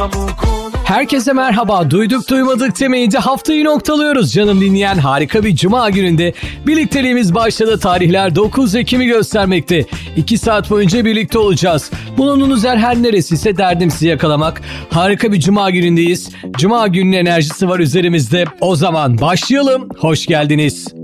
Herkese merhaba. Duyduk duymadık demeyince haftayı noktalıyoruz canım dinleyen. Harika bir cuma gününde birlikteliğimiz başladı. Tarihler 9 Ekim'i göstermekte. 2 saat boyunca birlikte olacağız. Bulunduğunuz yer her neresiyse derdim sizi yakalamak. Harika bir cuma günündeyiz. Cuma gününün enerjisi var üzerimizde. O zaman başlayalım. Hoş geldiniz.